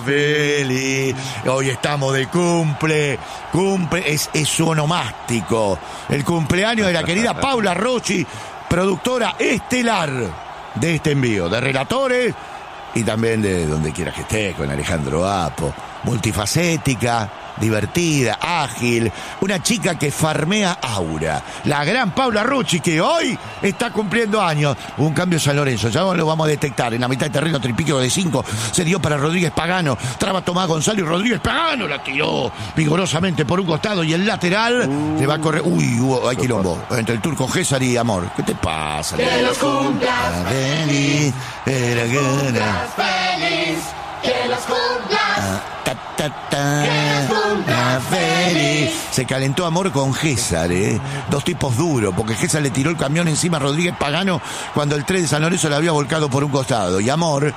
Feliz, hoy estamos de cumple, es su onomástico, el cumpleaños de la querida Paula Rocci, productora estelar de este envío, de Relatores y también de Donde Quiera que Estés, con Alejandro Apo, multifacética, divertida, ágil, una chica que farmea aura, la gran Paula Rocci, que hoy está cumpliendo años. Un cambio en San Lorenzo, ya lo vamos a detectar, en la mitad de terreno, tripiquio de 5, se dio para Rodríguez Pagano, traba Tomás González y Rodríguez Pagano la tiró vigorosamente por un costado y el lateral le va a correr, hay quilombo, entre el turco César y Amor. ¿Qué te pasa? Que los cumplas feliz, que los cumplas feliz, que los cumplas. Feliz. Se calentó Amor con César, dos tipos duros, porque César le tiró el camión encima a Rodríguez Pagano cuando el tren de San Lorenzo le había volcado por un costado, y Amor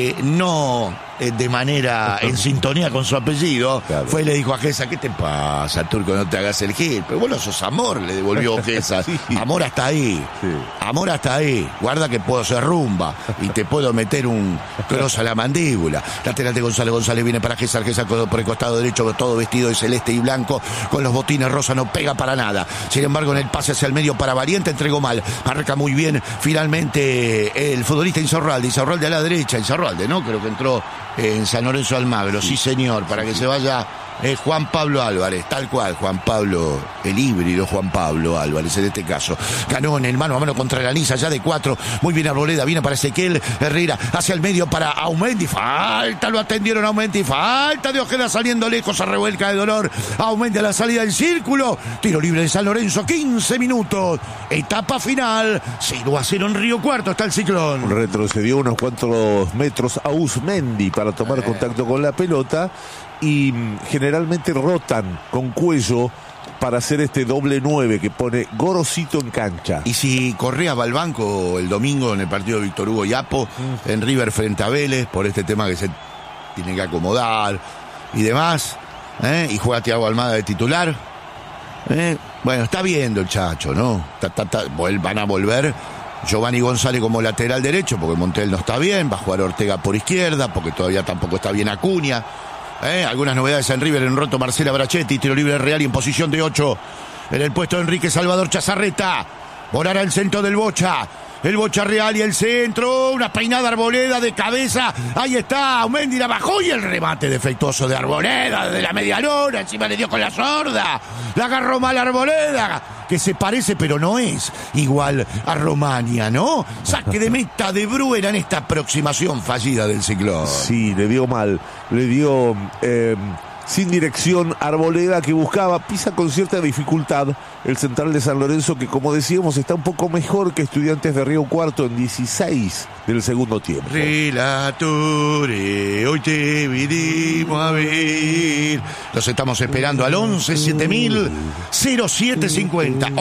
no de manera en sintonía con su apellido, claro, fue y le dijo a César: ¿qué te pasa, turco? No te hagas el gil. Pero vos no sos Amor, le devolvió César. Sí. Amor hasta ahí, sí. Amor hasta ahí, guarda que puedo ser rumba y te puedo meter un cross a la mandíbula. Lateral de González viene para César por el costado derecho, todo vestido de celeste y blanco, con los botines rosa, no pega para nada. Sin embargo, en el pase hacia el medio para Valiente, entregó mal, marca muy bien finalmente el futbolista Insaurralde a la derecha, Insaurralde, ¿no? Creo que entró en San Lorenzo Almagro, sí señor, para que se vaya Juan Pablo Álvarez, tal cual, Juan Pablo, el híbrido Juan Pablo Álvarez en este caso. Ganó en el mano a mano contra Lanisa, ya de 4, muy bien Arboleda, viene para Ezequiel Herrera, hacia el medio para Aumendi, falta, lo atendieron Aumendi, falta de Ojeda saliendo lejos, se revuelca de dolor, Aumendi a la salida del círculo, tiro libre de San Lorenzo, 15 minutos, etapa final, 0-0 en Río Cuarto, está el Ciclón. Retrocedió unos cuantos metros Ausmendi para tomar contacto con la pelota, y generalmente rotan con Cuello para hacer este doble 9 que pone Gorosito en cancha. Y si Correa va al banco el domingo en el partido de Víctor Hugo y Apo, en River frente a Vélez, por este tema que se tiene que acomodar y demás, y juega Thiago Almada de titular, bueno, está viendo el chacho, ¿no? Van a volver Giovanni González como lateral derecho, porque Montiel no está bien, va a jugar Ortega por izquierda, porque todavía tampoco está bien Acuña. Algunas novedades en River, en roto Marcela Brachetti, tiro libre Real y en posición de 8 en el puesto de Enrique Salvador Chazarreta. Volará el centro del Bocha. El Bocha Real y el centro, una peinada Arboleda de cabeza, ahí está, Aumendi la bajó y el remate defectuoso de Arboleda desde la media luna, encima le dio con la sorda, la agarró mal Arboleda, que se parece pero no es igual a Romania, ¿no? Saque de meta de Bruera en esta aproximación fallida del Ciclón. Sí, le dio mal, le dio sin dirección Arboleda, que buscaba, pisa con cierta dificultad el central de San Lorenzo, que como decíamos está un poco mejor que Estudiantes de Río Cuarto en 16 del segundo tiempo. Relatore, hoy te vinimos a ver. Los estamos esperando al 11-7000-0750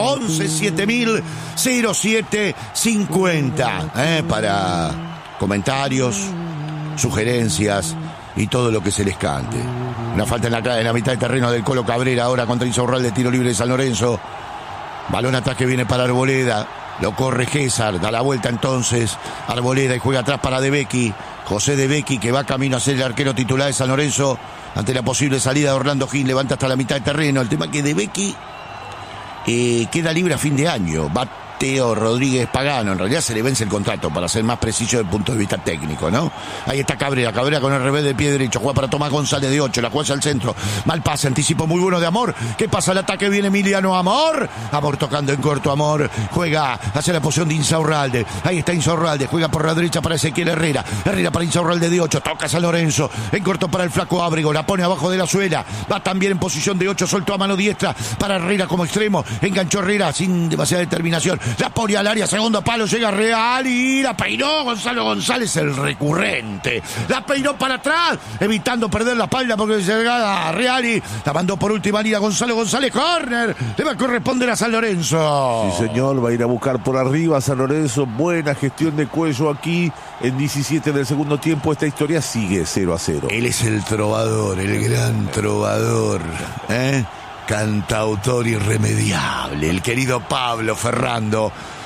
11-7000-0750 para comentarios, sugerencias y todo lo que se les cante. Una falta en la mitad de terreno del Colo Cabrera ahora contra Insaurralde de tiro libre de San Lorenzo. Balón atrás que viene para Arboleda. Lo corre César, da la vuelta entonces Arboleda y juega atrás para De Becchi. José De Becchi, que va camino a ser el arquero titular de San Lorenzo ante la posible salida de Orlando Gil, levanta hasta la mitad de terreno. El tema es que De Becchi queda libre a fin de año. Va Teo Rodríguez Pagano, en realidad se le vence el contrato, para ser más preciso desde el punto de vista técnico, ¿no? Ahí está Cabrera con el revés de pie derecho, juega para Tomás González de 8, la juega hacia el centro, mal pase, anticipo muy bueno de Amor, ¿qué pasa? El ataque viene Emiliano Amor tocando en corto, Amor juega hacia la posición de Insaurralde, ahí está Insaurralde, juega por la derecha para Ezequiel Herrera para Insaurralde de 8, toca San Lorenzo, en corto para el flaco Ábrego, la pone abajo de la suela, va también en posición de 8, soltó a mano diestra para Herrera como extremo, enganchó Herrera sin demasiada determinación, la pone al área, segundo palo, llega Real y la peinó Gonzalo González, el recurrente, la peinó para atrás, evitando perder la espalda porque llegaba Real y la mandó por última línea Gonzalo González, córner, le va a corresponder a San Lorenzo. Sí señor, va a ir a buscar por arriba a San Lorenzo, buena gestión de Cuello aquí, en 17 del segundo tiempo, esta historia sigue 0-0. Él es el trovador, el gran trovador, cantautor irremediable, el querido Pablo Ferrando,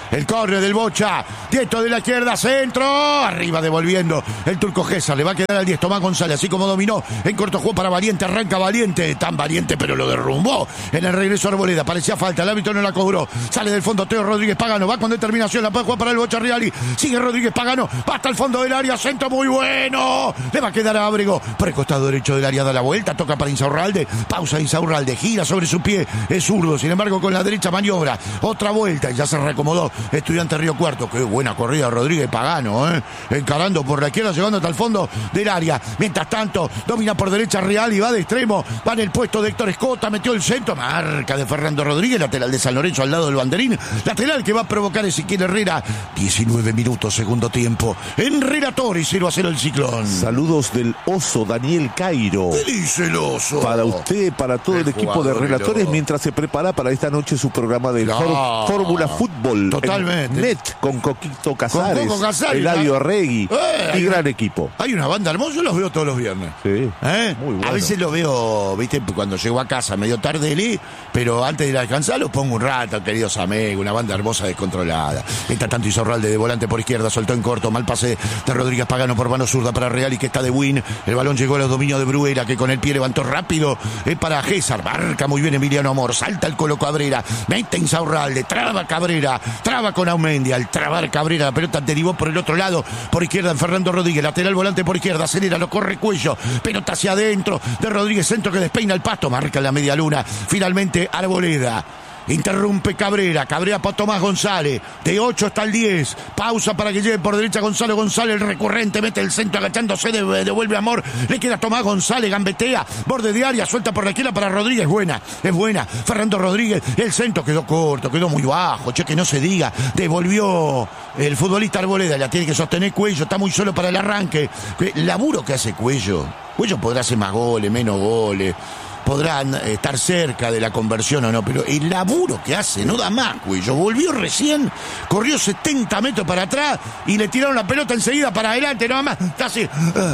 El córner del Bocha. Diestro de la izquierda, centro. Arriba devolviendo el turco Gésar. Le va a quedar al 10 Tomás González. Así como dominó en corto juego para Valiente. Arranca Valiente. Tan Valiente, pero lo derrumbó. En el regreso Arboleda. Parecía falta. El árbitro no la cobró. Sale del fondo Teo Rodríguez Pagano. Va con determinación. La puede jugar para el Bocha Reali. Sigue Rodríguez Pagano. Va hasta el fondo del área. Centro muy bueno. Le va a quedar a Ábrego. Por el costado derecho del área da la vuelta. Toca para Insaurralde. Pausa Insaurralde. Gira sobre su pie. Es zurdo. Sin embargo, con la derecha maniobra. Otra vuelta. Y ya se reacomodó. Estudiante Río Cuarto. Qué buena corrida Rodríguez Pagano, encarando por la izquierda, llegando hasta el fondo del área. Mientras tanto, domina por derecha Real y va de extremo. Va en el puesto de Héctor Escota, metió el centro. Marca de Fernando Rodríguez, lateral de San Lorenzo al lado del banderín. Lateral que va a provocar Ezequiel Herrera. 19 minutos, segundo tiempo. En Relatori, 0-0 el Ciclón. Saludos del oso Daniel Cairo. ¿Qué dice el oso? Para usted, para todo el equipo de relatores, mientras se prepara para esta noche su programa de Fórmula Fútbol. Totalmente. Net con Coquito Casares, con Coco Casares, Eladio Arregui y gran equipo. Hay una banda hermosa, yo los veo todos los viernes. Sí, muy bueno. A veces los veo, viste, cuando llego a casa medio tarde, pero antes de ir a descansar los pongo un rato, queridos amigos, una banda hermosa descontrolada. Está tanto Insaurralde de volante por izquierda, soltó en corto, mal pase de Rodríguez Pagano por mano zurda para Real y que está de win. El balón llegó a los dominios de Bruera, que con el pie levantó rápido, para Gésar, marca muy bien Emiliano Amor, salta el Colo Cabrera, mete Insaurralde, traba Cabrera, traba con Aumendi, al trabar Cabrera, la pelota derivó por el otro lado, por izquierda en Fernando Rodríguez, lateral volante por izquierda, acelera, lo corre Cuello, pelota hacia adentro de Rodríguez, centro que despeina el Pasto, marca en la media luna, finalmente Arboleda. Interrumpe Cabrera para Tomás González, de 8 hasta el 10, pausa para que llegue por derecha González, el recurrente, mete el centro agachándose, devuelve Amor, le queda Tomás González, gambetea, borde de área, suelta por la izquierda para Rodríguez, es buena, Fernando Rodríguez, el centro quedó corto, quedó muy bajo, que no se diga, devolvió el futbolista Arboleda, la tiene que sostener Cuello, está muy solo para el arranque, el laburo que hace Cuello podrá hacer más goles, menos goles, podrán estar cerca de la conversión o no, pero el laburo que hace no da más, Cuello. Volvió recién, corrió 70 metros para atrás y le tiraron la pelota enseguida para adelante, nada más, está así.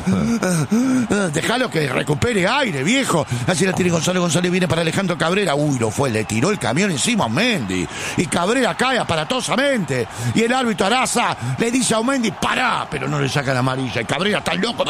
Déjalo que recupere aire, viejo. Así la tiene González viene para Alejandro Cabrera. Le tiró el camión encima a Aumendi. Y Cabrera cae aparatosamente. Y el árbitro Araza le dice a Aumendi, pará, pero no le saca la amarilla. Y Cabrera está loco.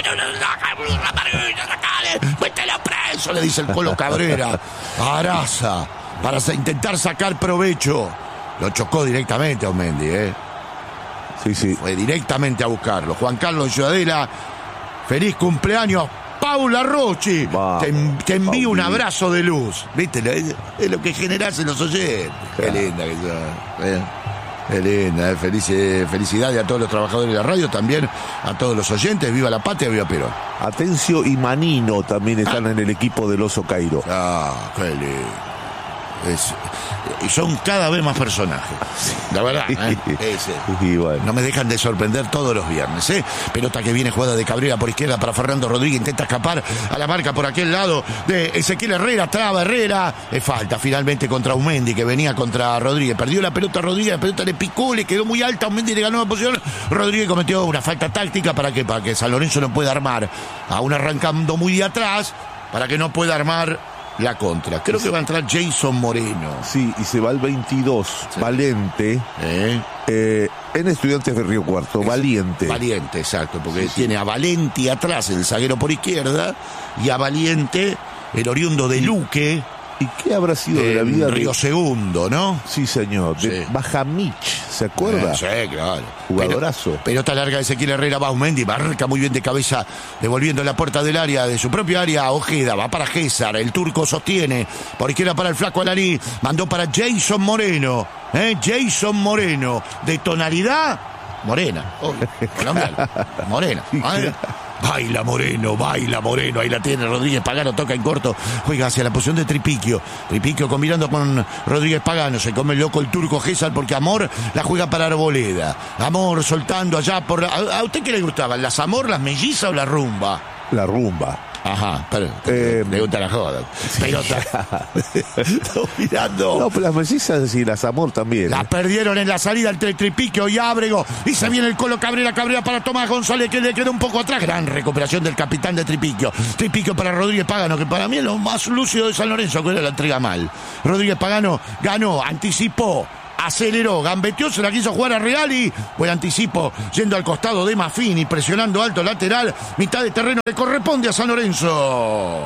Mételo preso, le dice el Colo Cabrera a Araza para intentar sacar provecho. Lo chocó directamente a Aumendi, Sí. Fue directamente a buscarlo. Juan Carlos Ciudadela, feliz cumpleaños, Paula Rocci. Te envío un abrazo de luz. ¿Viste? Es lo que generás en los oyentes. Qué linda que sos. Qué linda. Felicidades a todos los trabajadores de la radio, también a todos los oyentes. Viva la patria, viva Perón. Atencio y Manino también están en el equipo del Oso Cairo. Qué lindo. Y son cada vez más personajes, la verdad, Y bueno. no me dejan de sorprender todos los viernes, pelota que viene jugada de Cabrera por izquierda para Fernando Rodríguez, intenta escapar a la marca por aquel lado de Ezequiel Herrera, traba Herrera, falta finalmente contra Aumendi, que venía contra Rodríguez, perdió la pelota Rodríguez, la pelota le picó, le quedó muy alta, Aumendi le ganó la posición, Rodríguez cometió una falta táctica para que San Lorenzo no pueda armar, aún arrancando muy de atrás, para que no pueda armar la contra. Creo que va a entrar Jason Moreno. Sí, y se va el 22, Valente, en Estudiantes de Río Cuarto, Valiente, exacto, porque tiene a Valenti atrás, el zaguero por izquierda, y a Valiente, el oriundo de Luque. ¿Y qué habrá sido de la vida de Río Segundo, no? Sí, señor, de Bajamich, ¿se acuerda? Sí, claro. Jugadorazo. Pelota larga de Ezequiel Herrera, va Aumendi, marca muy bien de cabeza, devolviendo la puerta del área, de su propia área, Ojeda, va para Gésar, el turco sostiene, por izquierda para el flaco Alaní, mandó para Jason Moreno, Jason Moreno, de tonalidad morena, colombiana, morena, Baila Moreno, ahí la tiene Rodríguez Pagano, toca en corto, juega hacia la posición de Tripiquio combinando con Rodríguez Pagano, se come loco el turco Gésar porque Amor la juega para Arboleda, Amor soltando allá por... ¿A usted qué le gustaba? ¿Las Amor, las mellizas o la rumba? La rumba. Ajá, pero le gusta la joda. Pelota. Estoy mirando. No, pero las mellizas y las Amor también. La perdieron en la salida entre Tripiquio y Ábrego. Y se viene el Colo Cabrera para Tomás González, que le quedó un poco atrás. Gran recuperación del capitán de Tripiquio. Tripiquio para Rodríguez Pagano, que para mí es lo más lúcido de San Lorenzo, que era la entrega mal. Rodríguez Pagano ganó, anticipó. aceleró, gambeteó, se la quiso jugar a Reali. Buen anticipo, yendo al costado de Maffini, presionando alto lateral. Mitad de terreno le corresponde a San Lorenzo.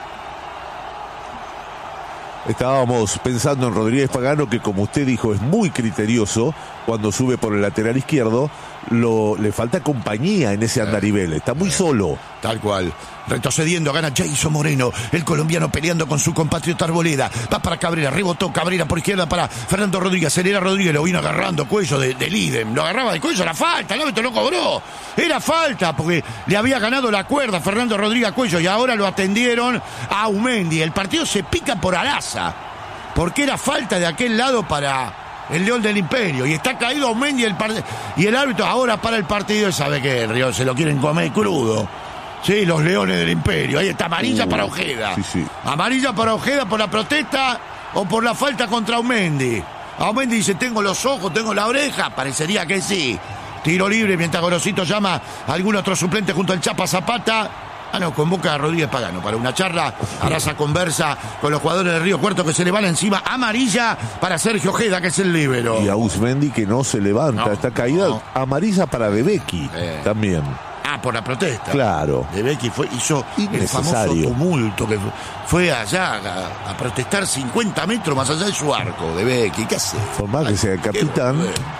Estábamos pensando en Rodríguez Pagano, que como usted dijo es muy criterioso cuando sube por el lateral izquierdo. Le falta compañía en ese andarivel, está muy solo. Tal cual. Retrocediendo, gana Jason Moreno, el colombiano peleando con su compatriota Arboleda. Va para Cabrera, rebotó Cabrera por izquierda para Fernando Rodríguez. Acelera Rodríguez, lo vino agarrando cuello de Lidem. Lo agarraba de cuello, era falta, el árbitro lo cobró. Era falta porque le había ganado la cuerda a Fernando Rodríguez a cuello y ahora lo atendieron a Aumendi. El partido se pica por Araza porque era falta de aquel lado para el León del Imperio, y está caído Aumendi y el árbitro ahora para el partido y sabe que el Río se lo quieren comer crudo. Sí, los Leones del Imperio. Ahí está, amarilla para Ojeda. Sí. Amarilla para Ojeda por la protesta o por la falta contra Aumendi. Aumendi dice, tengo los ojos, tengo la oreja. Parecería que sí. Tiro libre mientras Gorosito llama a algún otro suplente junto al Chapa Zapata. Convoca a Rodríguez Pagano para una charla. Araza conversa con los jugadores de Río Cuarto que se le van encima. Amarilla para Sergio Ojeda, que es el líbero. Y a Usmendi, que no se levanta, está caída. Amarilla para De Becchi también. Por la protesta. Claro. De Becchi hizo el famoso tumulto que fue allá a protestar 50 metros más allá de su arco. De Becchi, ¿qué hace? Por más que sea el capitán,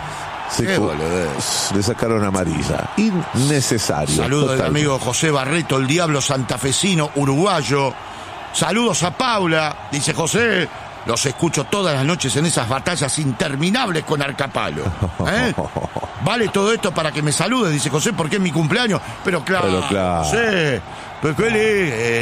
le sacaron amarilla. Innecesario. Saludos del amigo José Barreto, el diablo santafesino, uruguayo. Saludos a Paula, dice José. Los escucho todas las noches en esas batallas interminables con Arcapalo. Vale todo esto para que me salude, dice José, porque es mi cumpleaños. Pero claro. José, pues que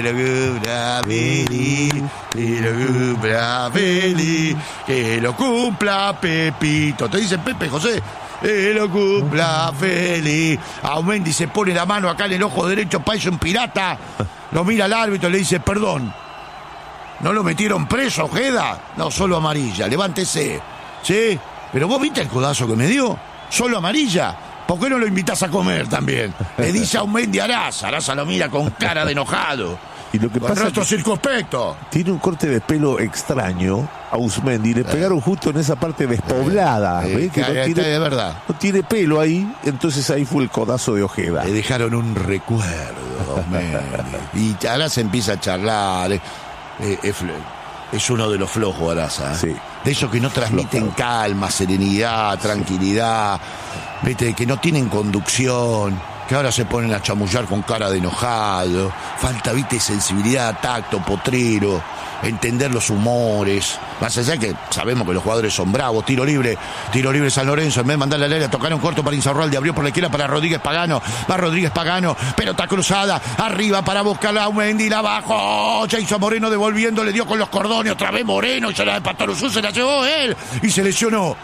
lo cumpla Pepito. Te dice Pepe, José. Que lo cumpla feliz. Aumendi se pone la mano acá en el ojo derecho, parece un pirata. Lo mira al árbitro y le dice, perdón. ¿No lo metieron preso, Ojeda? No, solo amarilla, levántese. ¿Sí? Pero vos viste el codazo que me dio. Solo amarilla. ¿Por qué no lo invitás a comer también? Le dice a Aumendi a Araza. Araza lo mira con cara de enojado. Y lo que con pasa rostro es que circunspecto. Tiene un corte de pelo extraño a Usmendi. Le pegaron justo en esa parte despoblada. ¿Ves? Que de verdad. No tiene pelo ahí. Entonces ahí fue el codazo de Ojeda. Le dejaron un recuerdo, Aumendi. Y Araza empieza a charlar. Es uno de los flojos, Araza. Sí. De esos que no transmiten calma, serenidad, tranquilidad, ¿viste? Que no tienen conducción, que ahora se ponen a chamullar con cara de enojado. Falta, ¿viste? Sensibilidad, tacto, potrero, entender los humores. Más allá que sabemos que los jugadores son bravos. Tiro libre San Lorenzo. En vez de mandarle al área, tocaron corto para Insaurralde. Abrió por la izquierda para Rodríguez Pagano. Va Rodríguez Pagano. Pelota cruzada. Arriba para buscar a Aumendi. La bajó. Jason Moreno devolviendo. Le dio con los cordones. Otra vez Moreno. Y se la de Patoruzú. Se la llevó él. Y se lesionó.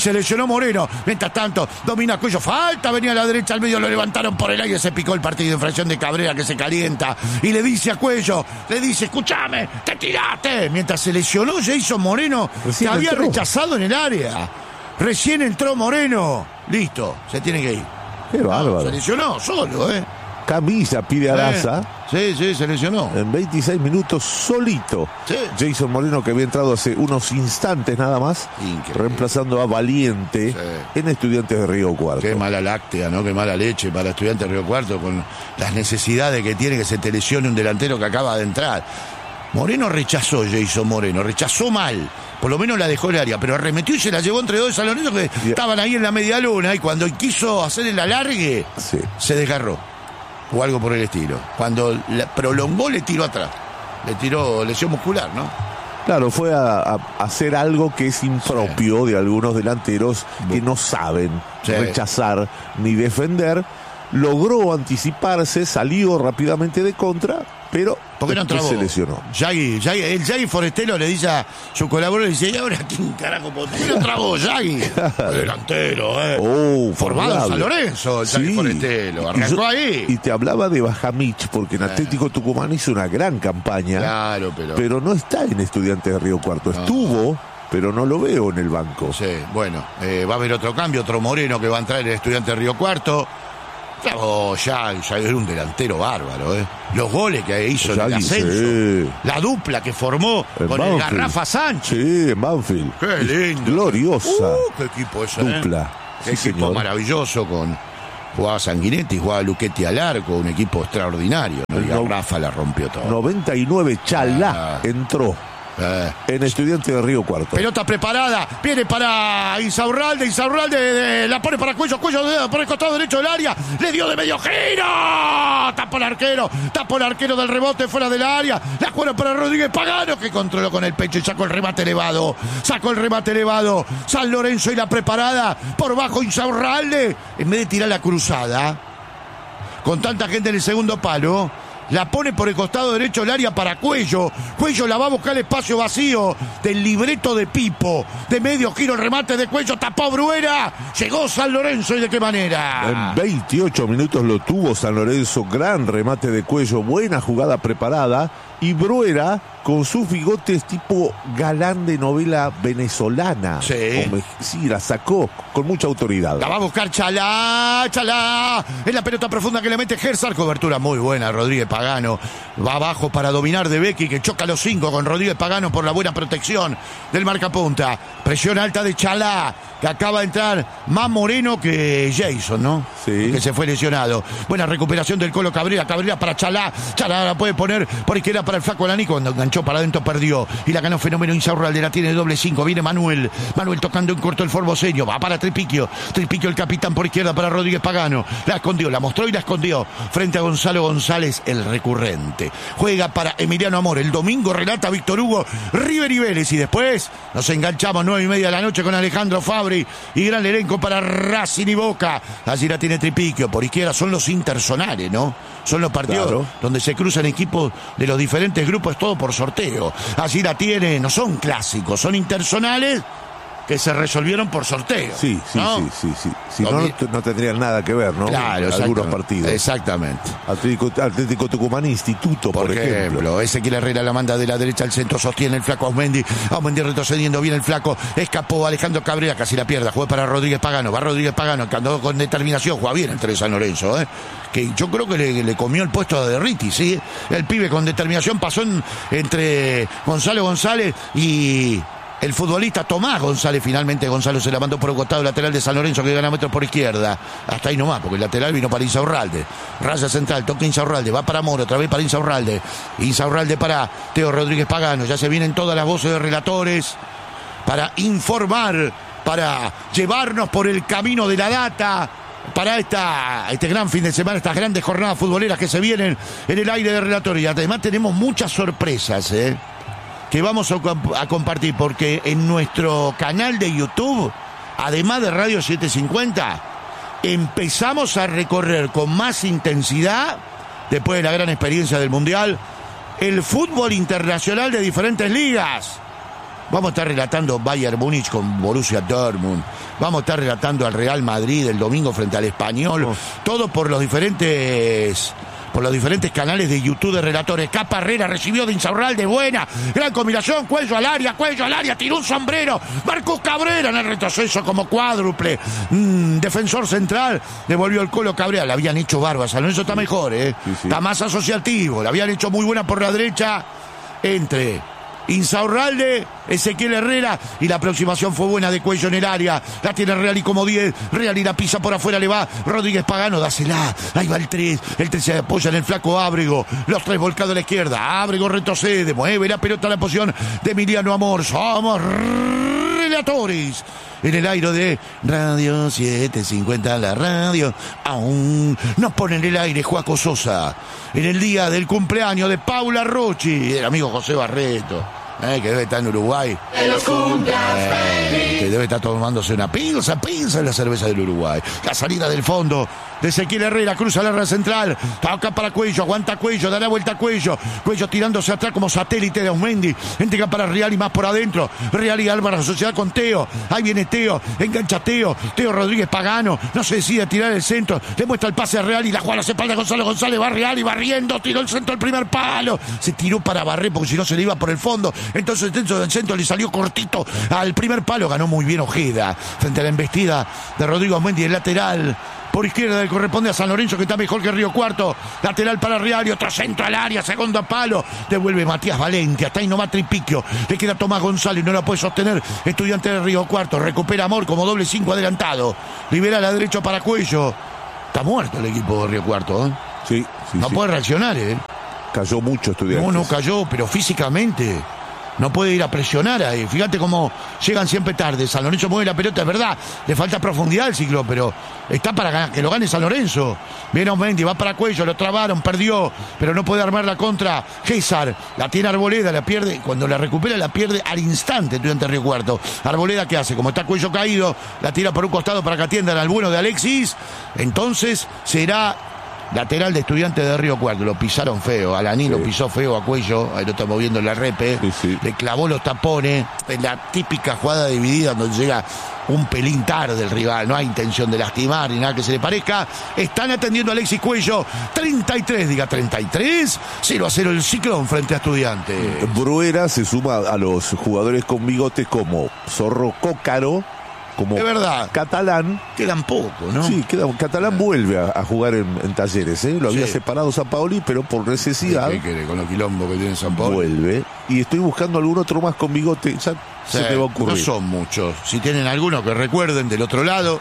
Moreno. Mientras tanto, domina Cuello. Falta, venía a la derecha, al medio lo levantaron por el aire. Se picó el partido en fracción de Cabrera, que se calienta. Y le dice a Cuello, escúchame, te tiraste. Mientras se lesionó Jason Moreno, que había rechazado en el área. Recién entró Moreno. Listo, se tiene que ir. Qué bárbaro. Se lesionó solo, Camisa pide Araza. Sí, se lesionó. En 26 minutos solito. Sí. Jason Moreno, que había entrado hace unos instantes nada más. Increíble. Reemplazando a Valiente en Estudiantes de Río Cuarto. Qué mala láctea, ¿no? Qué mala leche para Estudiantes de Río Cuarto con las necesidades que tiene que se te lesione un delantero que acaba de entrar. Moreno rechazó, Jason Moreno. Rechazó mal. Por lo menos la dejó el área, pero arremetió y se la llevó entre dos de San Lorenzo que estaban ahí en la media luna. Y cuando quiso hacer el alargue, se desgarró. O algo por el estilo. Cuando prolongó, le tiró atrás. Le tiró lesión muscular, ¿no? Claro, fue a hacer algo que es impropio de algunos delanteros que no saben rechazar ni defender. Logró anticiparse, salió rápidamente de contra, pero ¿por qué no entró? Se lesionó. El Yagui Forestelo le dice a su colaborador, le dice, ¿y ahora quién carajo? ¿Por qué no entró Yagui? Delantero, formado en San Lorenzo, el Yagui Forestelo. Arrancó ahí. Y te hablaba de Bajamich, porque en Atlético Tucumán hizo una gran campaña. Claro, pero no está en Estudiantes de Río Cuarto. No. Estuvo, pero no lo veo en el banco. Sí, bueno, va a haber otro cambio, otro Moreno que va a entrar en el Estudiante de Río Cuarto. Claro, ya era un delantero bárbaro, ¿eh? Los goles que hizo en el Yagui, ascenso. sí. La dupla que formó En con el Banfield. Garrafa Sánchez. Sí, en Banfield. Qué lindo. Gloriosa Qué equipo ese, dupla. Qué Sí, equipo señor. maravilloso jugaba Sanguinetti, jugaba Luchetti al arco, un equipo extraordinario, ¿no? Y Garrafa la rompió todo. 99, Chalá entró en Estudiantes de Río Cuarto. Pelota preparada, viene para Insaurralde, la pone para Cuello por el costado derecho del área, le dio de medio giro, tapó el arquero del rebote fuera del área, la juega para Rodríguez Pagano, que controló con el pecho y sacó el remate elevado, San Lorenzo y la preparada, por bajo Insaurralde, en vez de tirar la cruzada, con tanta gente en el segundo palo, la pone por el costado derecho del área para Cuello la va a buscar el espacio vacío del libreto de Pipo, de medio giro el remate de Cuello, tapó Bruera, llegó San Lorenzo y de qué manera. En 28 minutos lo tuvo San Lorenzo, gran remate de Cuello, buena jugada preparada, y Bruera con sus bigotes tipo galán de novela venezolana. Sí. Sí, la sacó con mucha autoridad. La va a buscar Chalá, en la pelota profunda que le mete Gersar, cobertura muy buena, Rodríguez Pagano, va abajo para dominar de Becky, que choca a los 5 con Rodríguez Pagano por la buena protección del marcapunta, presión alta de Chalá, que acaba de entrar más moreno que Jason, ¿no? Sí. Que se fue lesionado. Buena recuperación del Colo Cabrera para Chalá la puede poner por izquierda para el flaco Alani, cuando enganchó para adentro perdió, y la ganó Fenómeno Insaurralde, la tiene de doble 5, viene Manuel tocando en corto el formoseño, va para Tripiquio el capitán por izquierda para Rodríguez Pagano, la escondió, la mostró y la escondió frente a Gonzalo González, el recurrente, juega para Emiliano Amor, el domingo relata Víctor Hugo, River y Vélez, y después nos enganchamos 9:30 de la noche con Alejandro Fabri y gran elenco para Racing y Boca. Allí la tiene Tripiquio por izquierda, son los interzonales, ¿no? Son los partidos, claro, donde se cruzan equipos de los diferentes grupos, es todo por sorteo. Allí la tiene, no son clásicos, son interzonales que se resolvieron por sorteo. Sí. Si no tendrían nada que ver, ¿no? Claro, algunos partidos. Exactamente. Atlético Tucumán Instituto, por ejemplo. Ezequiel Herrera la manda de la derecha al centro, sostiene el flaco Aumendi retrocediendo, viene el flaco, escapó Alejandro Cabrera, casi la pierda, juega para Rodríguez Pagano, va Rodríguez Pagano, que andó con determinación, juega bien entre San Lorenzo, que yo creo que le comió el puesto a Derriti, ¿sí? El pibe con determinación pasó entre Gonzalo González y el futbolista Tomás González. Finalmente Gonzalo se la mandó por el costado lateral de San Lorenzo, que gana metros por izquierda, hasta ahí nomás, porque el lateral vino para Insaurralde, raya central, toca Insaurralde, va para Moro, otra vez para Insaurralde para Teo Rodríguez Pagano. Ya se vienen todas las voces de relatores para informar, para llevarnos por el camino de la data, para este gran fin de semana, estas grandes jornadas futboleras que se vienen en el aire de relatores. Y además tenemos muchas sorpresas, que vamos a compartir, porque en nuestro canal de YouTube, además de Radio 750, empezamos a recorrer con más intensidad, después de la gran experiencia del Mundial, el fútbol internacional de diferentes ligas. Vamos a estar relatando Bayern Múnich con Borussia Dortmund, vamos a estar relatando al Real Madrid el domingo frente al Español, todo por los diferentes canales de YouTube de relatores. Capa Herrera recibió de Insaurralde, buena, gran combinación, Cuello al área, tiró un sombrero, Marcos Cabrera en el retroceso como cuádruple, defensor central, devolvió el Colo Cabrera, le habían hecho barba, San Lorenzo está mejor, está más asociativo, le habían hecho muy buena por la derecha, entre Insaurralde, Ezequiel Herrera, y la aproximación fue buena de Cuello en el área, la tiene Real y como 10, Real y la pisa por afuera, le va Rodríguez Pagano, dásela, ahí va el 3 se apoya en el flaco Ábrego, los 3 volcados a la izquierda, Ábrego retrocede, mueve la pelota a la posición de Emiliano Amor, somos relatores en el aire de Radio 750, la radio aún nos pone en el aire Joaco Sosa, en el día del cumpleaños de Paula Rocci, el amigo José Barreto, que debe estar en Uruguay, que debe estar tomándose una pinza en la cerveza del Uruguay. La salida del fondo de Ezequiel Herrera, cruza la red central, toca para Cuello, aguanta Cuello, da la vuelta a Cuello tirándose atrás como satélite de Aumendi, entrega para Real y más por adentro, Real y Álvaro, sociedad con Teo, ahí viene Teo, engancha Teo Rodríguez Pagano, no se decide a tirar el centro, le muestra el pase a Real y la juega a la espalda de Gonzalo González, va Real y barriendo, tiró el centro al primer palo, se tiró para barrer porque si no se le iba por el fondo, entonces dentro del centro le salió cortito al primer palo, ganó muy bien Ojeda frente a la embestida de Rodrigo Aumendi, el lateral por izquierda, le corresponde a San Lorenzo, que está mejor que Río Cuarto. Lateral para Real, otro centro al área, segundo palo. Devuelve Matías Valenti, hasta ahí no va Tripiquio. Le queda Tomás González, no la puede sostener Estudiante de Río Cuarto. Recupera Amor como doble 5 adelantado. Libera a la derecha para Cuello. Está muerto el equipo de Río Cuarto, ¿eh? Sí. No puede reaccionar, ¿eh? Cayó mucho Estudiantes. No cayó, pero físicamente no puede ir a presionar ahí. Fíjate cómo llegan siempre tarde. San Lorenzo mueve la pelota, es verdad. Le falta profundidad al ciclo, pero está para que lo gane San Lorenzo. Viene Aumendi, va para Cuello, lo trabaron, perdió, pero no puede armar la contra. César, la tiene Arboleda, la pierde. Cuando la recupera, la pierde al instante Estudiante de Río Cuarto. Arboleda, ¿qué hace? Como está Cuello caído, la tira por un costado para que atiendan al bueno de Alexis. Entonces será lateral de Estudiantes de Río Cuarto. Lo pisaron feo. Alaní lo pisó feo a Cuello. Ahí lo está moviendo en la repe. Le clavó los tapones. En la típica jugada dividida donde llega un pelín tarde el rival. No hay intención de lastimar ni nada que se le parezca. Están atendiendo a Alexis Cuello. 33, diga 33. 0-0 el Ciclón frente a Estudiantes. Bruera se suma a los jugadores con bigote como Zorro Cócaro, como es verdad. Catalán. Quedan poco, ¿no? Sí, Catalán vuelve a jugar en Talleres, ¿eh? Lo había separado San Paoli, pero por necesidad. ¿Qué quiere con los quilombos que tiene San Paoli? Vuelve. Y estoy buscando algún otro más con bigote. Ya se te va a ocurrir. No son muchos. Si tienen alguno que recuerden del otro lado.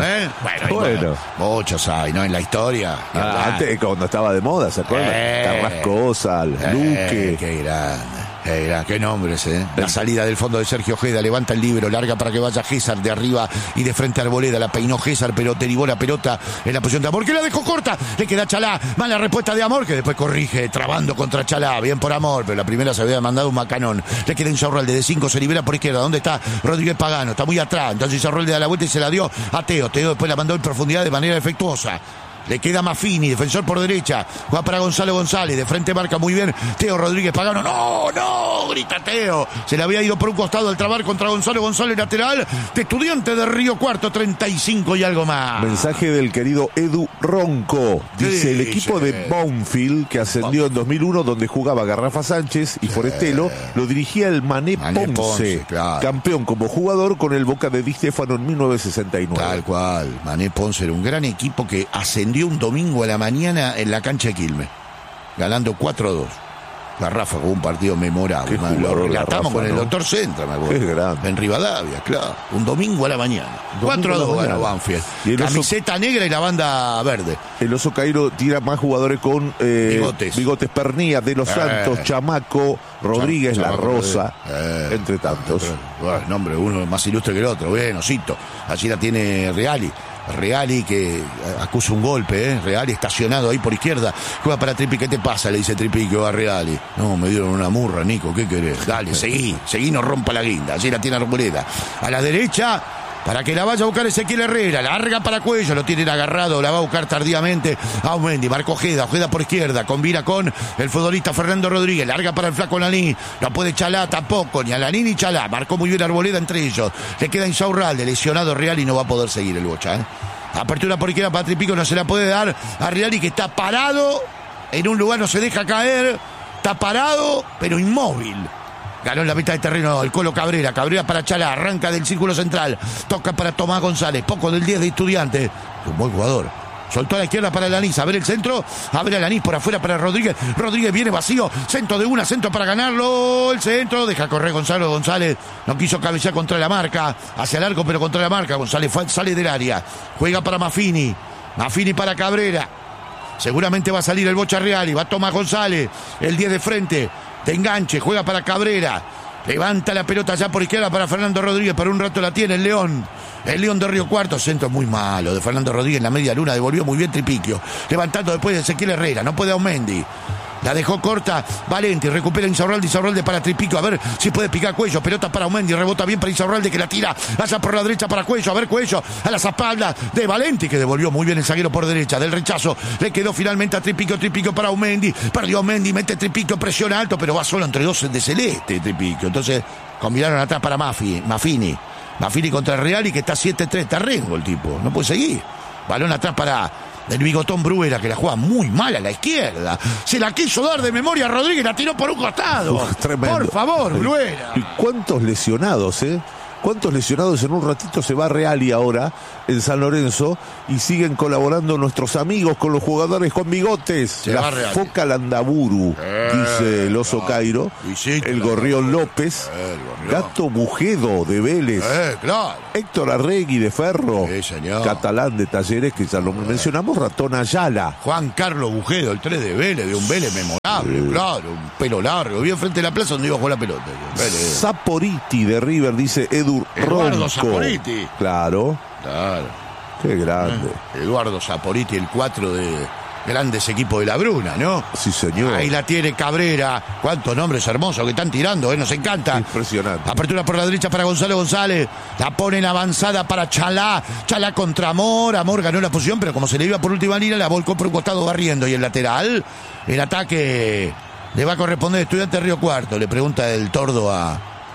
Bueno. Muchos hay, ¿no? En la historia. Antes, cuando estaba de moda, ¿se acuerdan? Carrascosa, Luque. Qué grande. Qué nombres, ¿eh? La salida del fondo de Sergio Ojeda, levanta el libro, larga para que vaya César de arriba y de frente a Arboleda, la peinó César, pero derivó la pelota en la posición de Amor, que la dejó corta, le queda Chalá, mala respuesta de Amor, que después corrige, trabando contra Chalá, bien por Amor, pero la primera se había mandado un macanón, le queda Insaurralde de 5, se libera por izquierda, ¿dónde está Rodríguez Pagano? Está muy atrás, entonces Insaurralde da la vuelta y se la dio a Teo después la mandó en profundidad de manera efectuosa. Le queda Maffini, defensor por derecha. Juega para Gonzalo González. De frente marca muy bien Teo Rodríguez Pagano. ¡No! Grita Teo. Se le había ido por un costado al trabar contra Gonzalo González, lateral de Estudiante de Río Cuarto, 35 y algo más. Mensaje del querido Edu Ronco. Dice el equipo de Banfield, que ascendió en 2001, donde jugaba Garrafa Sánchez y Forestelo, lo dirigía el Mané Ponce, claro. Campeón como jugador con el Boca de Di Stéfano en 1969. Tal cual. Mané Ponce era un gran equipo que ascendió un domingo a la mañana en la cancha de Quilmes, ganando 4-2. Garrafa con un partido memorable. Lo relatamos con el doctor Centra, me acuerdo. En Rivadavia, claro. Un domingo a la mañana. 4-2 ganó Banfield. Camiseta negra y la banda verde. El Oso Cairo tira más jugadores con Bigotes Pernía, De Los Santos, Chamaco, Rodríguez, La Rosa, entre tantos. Bueno, nombre, uno más ilustre que el otro. Bueno, Cito. Allí la tiene Reali que acusa un golpe, Reali estacionado ahí por izquierda, juega para Tripi. ¿Qué te pasa? Le dice Tripi que va a Reali. No, me dieron una murra, Nico, ¿qué querés? Dale, seguí, no rompa la guinda. Allí la tiene Arboleda. A la derecha, para que la vaya a buscar Ezequiel Herrera, larga para Cuello, lo tienen agarrado, la va a buscar tardíamente Aumendi, Marco Ojeda por izquierda, combina con el futbolista Fernando Rodríguez, larga para el flaco Alaní, no puede Chalá tampoco, ni Alaní ni Chalá, marcó muy bien Arboleda entre ellos, le queda Insaurralde, lesionado Real y no va a poder seguir el Bocha, Apertura por izquierda para Tripico, no se la puede dar a Reali, que está parado, en un lugar no se deja caer, está parado, pero inmóvil. Ganó en la mitad de terreno el Colo Cabrera para Chalá, arranca del círculo central, toca para Tomás González, poco del 10 de Estudiantes, un buen jugador. Soltó a la izquierda para Alanis, a ver el centro, a ver Alanis por afuera para Rodríguez viene vacío, centro para ganarlo, el centro, deja correr Gonzalo González, no quiso cabecear contra la marca, hacia el arco pero contra la marca, González sale del área, juega para Maffini para Cabrera, seguramente va a salir el Bocha Reali, va Tomás González, el 10 de frente, de enganche, juega para Cabrera, levanta la pelota allá por izquierda para Fernando Rodríguez, por un rato la tiene el León de Río Cuarto, centro muy malo de Fernando Rodríguez en la media luna, devolvió muy bien Tripiquio, levantando después de Ezequiel Herrera, no puede Aumendi, la dejó corta Valenti, recupera Insaurralde para Tripiquio, a ver si puede picar Cuello, pelota para Aumendi, rebota bien para Insaurralde que la tira allá por la derecha para Cuello, a ver Cuello a las espaldas de Valenti que devolvió muy bien el zaguero por derecha, del rechazo le quedó finalmente a Tripiquio para Aumendi, perdió Aumendi, mete Tripiquio, presiona alto pero va solo entre dos de celeste Tripiquio, entonces combinaron atrás para Maffini contra el Real y que está 7-3, está rengo el tipo, no puede seguir, balón atrás para el bigotón Bruera, que la juega muy mal a la izquierda. Se la quiso dar de memoria a Rodríguez, la tiró por un costado. Tremendo. Por favor, Bruera. ¿Y cuántos lesionados, ¿Cuántos lesionados? En un ratito se va Reali ahora en San Lorenzo y siguen colaborando nuestros amigos con los jugadores con bigotes. Se la va Reali. Foca Landaburu, dice el Oso Cairo, el Gorrión López, Gato Bujedo de Vélez, claro. Héctor Arregui de Ferro, Sí, señor. Catalán de Talleres, que ya lo mencionamos, Ratón Ayala. Juan Carlos Bujedo, el 3 de Vélez, de un Vélez memorable, claro, un pelo largo, bien frente a la plaza donde iba a jugar la pelota. Vélez. Saporiti de River, dice Edu Eduardo Ronco. Saporiti. Claro, Claro. qué grande. Eduardo Saporiti, el 4 de grandes equipos de la Bruna, ¿no? Sí, señor. Ahí la tiene Cabrera. Cuántos nombres hermosos que están tirando, nos encanta. Impresionante. Apertura por la derecha para Gonzalo González. La pone en avanzada para Chalá. Chalá contra Amor. Amor ganó la posición, pero como se le iba por última línea, la volcó por un costado barriendo. Y el lateral, el ataque le va a corresponder a Estudiantes Río Cuarto. Le pregunta el Tordo a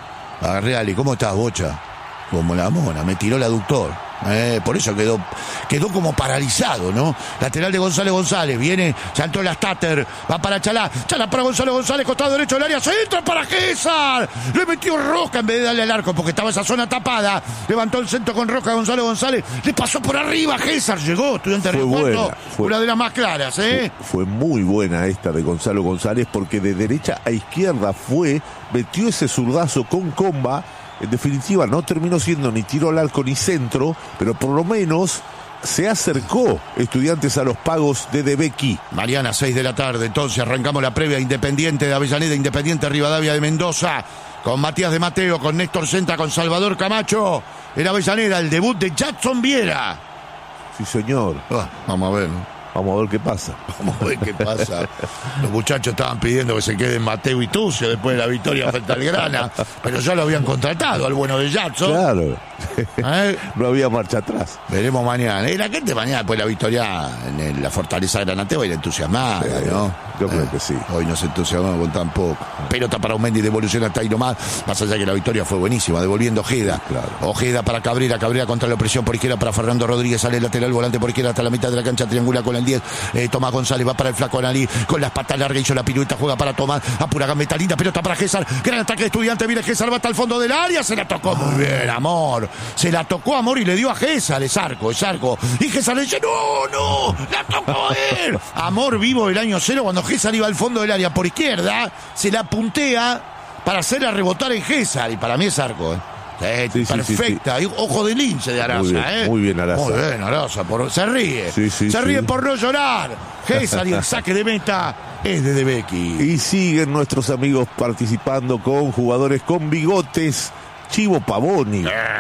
Reali, ¿cómo estás, Bocha? Como la mona, me tiró el aductor. Por eso quedó como paralizado, ¿no? Lateral de González González, viene, saltó la Stater, va para Chalá para González González, costado derecho del área, se entra para César, le metió Roca en vez de darle al arco porque estaba esa zona tapada, levantó el centro con Roca González González, le pasó por arriba, César llegó, Estudiante de Río Cuarto, una de las más claras, Fue muy buena esta de Gonzalo González porque de derecha a izquierda metió ese zurdazo con comba. En definitiva, no terminó siendo ni tiro al arco ni centro, pero por lo menos se acercó Estudiantes a los pagos de Becky. Mariana, 6 de la tarde, entonces arrancamos la previa Independiente de Avellaneda, Independiente Rivadavia de Mendoza, con Matías de Mateo, con Néstor Senta, con Salvador Camacho, en Avellaneda, el debut de Jackson Viera. Sí, señor. Vamos a ver, ¿no? Vamos a ver qué pasa. Vamos a ver qué pasa. Los muchachos estaban pidiendo que se queden Mateo y Tucio después de la victoria frente al Grana, pero ya lo habían contratado al bueno de Jackson. Claro. No había marcha atrás. Veremos mañana. Y la gente mañana después de la victoria en la Fortaleza Granate va a ir entusiasmada, ¿no? Yo creo que sí. Hoy nos entusiasmamos con tan poco. Pelota para Aumendi, devolución hasta ahí nomás. Más allá que la victoria fue buenísima, devolviendo Ojeda. Claro. Ojeda para Cabrera contra la opresión por izquierda para Fernando Rodríguez, sale el lateral, volante por izquierda hasta la mitad de la cancha, triangula con el 10. Tomás González va para el flaco Analí, con las patas largas, hizo la pirueta, juega para Tomás, apura gambeta linda, pelota para César, gran ataque de Estudiante, viene César, va hasta el fondo del área, se la tocó muy bien, Amor. Se la tocó Amor y le dio a César, es arco. Y César le dice, no, la tocó él. Amor vivo el año 0, cuando César iba al fondo del área por izquierda, se la puntea para hacerla rebotar en César, y para mí es arco, Sí, perfecta, sí. Ojo de lince de Araza, Muy bien, Araza. Muy bien, Araza, se ríe. Se ríe por no llorar. César, y el saque de meta es de Becky. Y siguen nuestros amigos participando con jugadores con bigotes. Chivo Pavoni.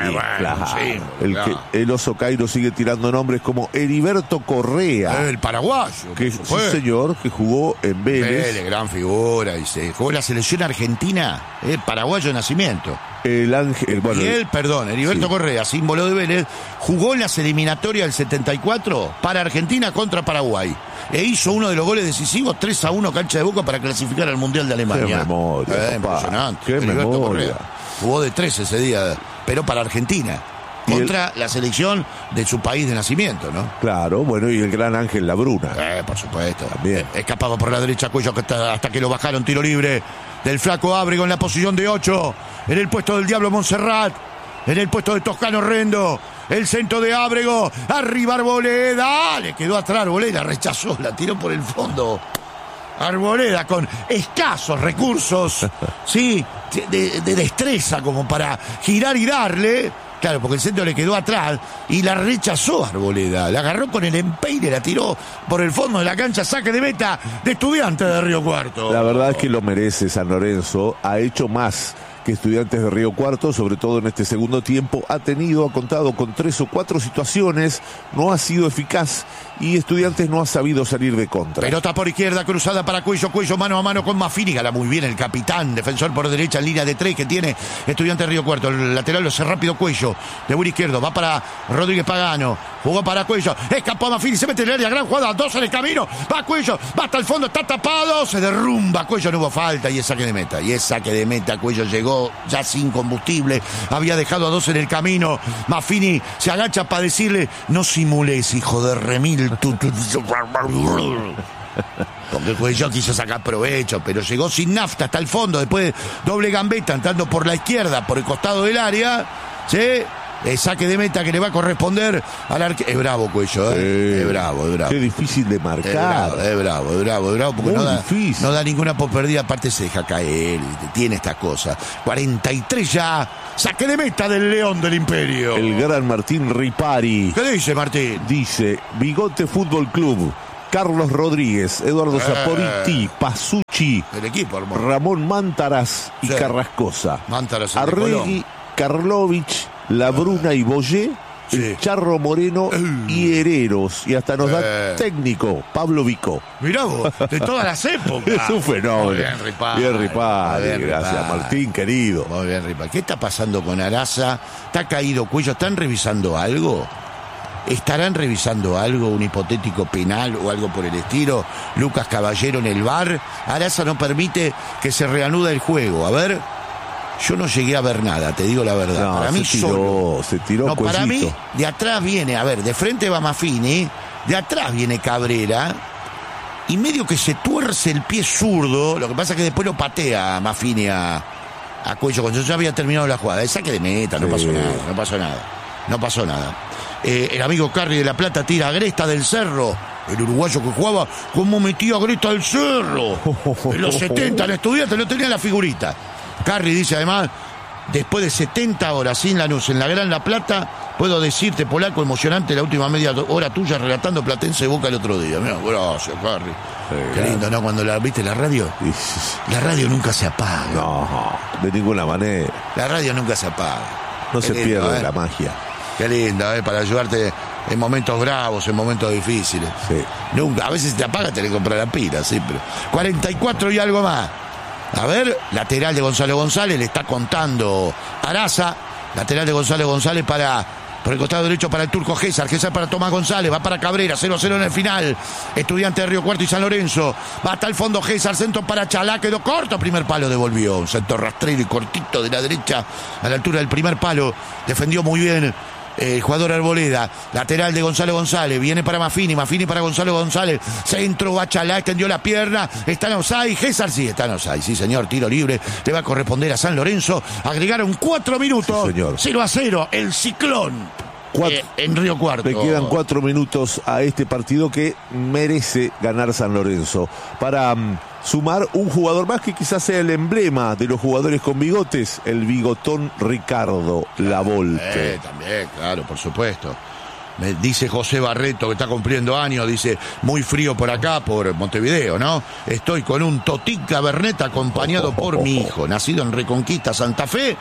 El Oso Cairo sigue tirando nombres como Heriberto Correa. El paraguayo. Sí, señor, que jugó en Vélez. Gran figura. Y se jugó en la selección argentina. Paraguayo de nacimiento. Heriberto Correa, símbolo de Vélez, jugó en las eliminatorias del 74 para Argentina contra Paraguay. E hizo uno de los goles decisivos, 3-1, cancha de Boca, para clasificar al Mundial de Alemania. Qué memoria, impresionante. Qué memoria. Correa. Jugó de 3 ese día, pero para Argentina. Contra la selección de su país de nacimiento, ¿no? Claro, bueno, y el gran Ángel Labruna. Por supuesto. También. Escapaba por la derecha Cuello hasta que lo bajaron, tiro libre del flaco Ábrego en la posición de 8. En el puesto del Diablo Montserrat. En el puesto de Toscano Rendo. El centro de Ábrego. Arriba Arboleda. Le quedó atrás Arboleda. Rechazó. La tiró por el fondo. Arboleda con escasos recursos. Sí, de destreza como para girar y darle. Claro, porque el centro le quedó atrás y la rechazó Arboleda. La agarró con el empeine, la tiró por el fondo de la cancha, saque de meta de Estudiantes de Río Cuarto. La verdad es que lo merece San Lorenzo. Ha hecho más que Estudiantes de Río Cuarto, sobre todo en este segundo tiempo. Ha contado con 3 o 4 situaciones, no ha sido eficaz y Estudiantes no ha sabido salir de contra. Pelota por izquierda, cruzada para Cuello mano a mano con Maffini, gana muy bien el capitán, defensor por derecha en línea de 3 que tiene Estudiantes de Río Cuarto. El lateral lo hace rápido Cuello, de buen izquierdo, va para Rodríguez Pagano, jugó para Cuello, escapó a Maffini, se mete en el área, gran jugada, 2 en el camino, va Cuello, va hasta el fondo, está tapado, se derrumba Cuello, no hubo falta y es saque de meta, Cuello llegó ya sin combustible, había dejado a 2 en el camino. Maffini se agacha para decirle, no simules, hijo de remil. Porque el Cuello quiso sacar provecho, pero llegó sin nafta hasta el fondo, después doble gambeta entrando por la izquierda, por el costado del área, ¿Sí? Saque de meta que le va a corresponder al arquero. Es bravo Cuello, es bravo. Qué difícil de marcar. Es bravo, porque no da ninguna por perdida, aparte se deja caer, tiene estas cosas. 43 ya, saque de meta del León del Imperio. El gran Martín Ripari. ¿Qué dice Martín? Dice, Bigote Fútbol Club, Carlos Rodríguez, Eduardo Zaporiti, Pasucci, el equipo, hermano. Ramón Mántaras y Carrascosa. Mántaras, Arregui, Karlovich, La Bruna y Boyé, el Charro Moreno y Hereros. Y hasta nos da técnico, Pablo Vico. Mirá vos, de todas las épocas. Es un fenómeno. Bien Ripari. Gracias, Martín, querido. Muy bien, Ripari. ¿Qué está pasando con Araza? ¿Está caído Cuello? ¿Están revisando algo? ¿Estarán revisando algo, un hipotético penal o algo por el estilo? Lucas Caballero en el VAR. Araza no permite que se reanude el juego. A ver, yo no llegué a ver nada, te digo la verdad. No, para mí se tiró. No, para mí, de atrás viene, a ver, de frente va Maffini, de atrás viene Cabrera, y medio que se tuerce el pie zurdo. Lo que pasa es que después lo patea Maffini a Cuello cuando ya había terminado la jugada. El saque de meta, no pasó nada. El amigo Carri de La Plata tira a Agresta del Cerro, el uruguayo que jugaba, ¿cómo metía Agresta del Cerro? En los 70, el estudiante lo tenía en la figurita. Carri dice además, después de 70 horas sin Lanús en la Gran La Plata, puedo decirte, Polaco, emocionante la última media hora tuya relatando Platense Boca el otro día. Mirá, gracias, Carri. Qué lindo, ¿no? Cuando viste la radio, la radio nunca se apaga. No, de ninguna manera. La radio nunca se apaga. No se pierde la magia. Qué lindo, para ayudarte en momentos bravos, en momentos difíciles. Sí. Nunca, a veces te apaga, te le compras la pila, sí, pero 44 y algo más. A ver, lateral de Gonzalo González, le está contando Araza. Lateral de Gonzalo González por el costado derecho para el turco Gésar para Tomás González, va para Cabrera, 0-0 en el final. Estudiante de Río Cuarto y San Lorenzo, va hasta el fondo Gésar, centro para Chalá, quedó corto, primer palo devolvió, un centro rastrero y cortito de la derecha a la altura del primer palo, defendió muy bien el jugador Arboleda. Lateral de Gonzalo González, viene para Maffini para Gonzalo González, centro, va Chalá, extendió la pierna, está en offside, Gésar sí está en offside, sí señor, tiro libre, le va a corresponder a San Lorenzo. Agregaron 4 minutos, sí, 0-0, el Ciclón en Río Cuarto. Le quedan 4 minutos a este partido que merece ganar San Lorenzo para sumar un jugador más que quizás sea el emblema de los jugadores con bigotes, el bigotón Ricardo Lavolpe. También, claro, por supuesto. Me dice José Barreto, que está cumpliendo años, dice, muy frío por acá, por Montevideo, ¿no? Estoy con un Totín Cabernet acompañado por mi hijo, nacido en Reconquista, Santa Fe,